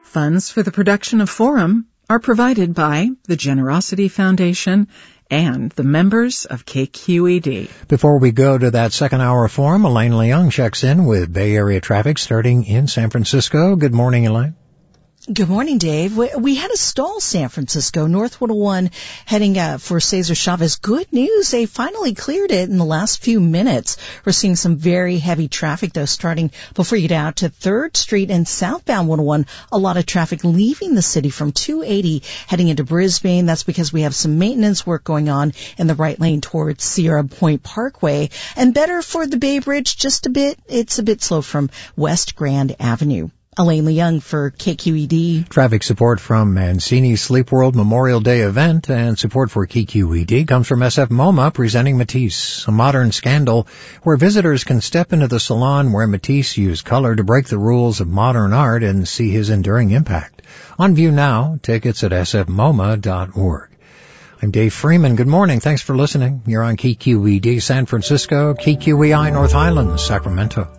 Funds for the production of Forum are provided by the Generosity Foundation and the members of KQED. Before we go to that second hour of Forum, Elaine Leung checks in with Bay Area traffic starting in San Francisco. Good morning, Elaine. Good morning, Dave. We had a stall San Francisco, North 101, heading for Cesar Chavez. Good news, they finally cleared it in the last few minutes. We're seeing some very heavy traffic, though, starting before you get out to 3rd Street and southbound 101. A lot of traffic leaving the city from 280 heading into Brisbane. That's because we have some maintenance work going on in the right lane towards Sierra Point Parkway. And better for the Bay Bridge, just a bit. It's a bit slow from West Grand Avenue. Elaine Leung for KQED. Traffic support from Mancini's Sleep World Memorial Day event and support for KQED comes from SF MoMA presenting Matisse, a modern scandal where visitors can step into the salon where Matisse used color to break the rules of modern art and see his enduring impact. On view now, tickets at sfmoma.org. I'm Dave Freeman. Good morning. Thanks for listening. You're on KQED San Francisco, KQEI North Island, Sacramento.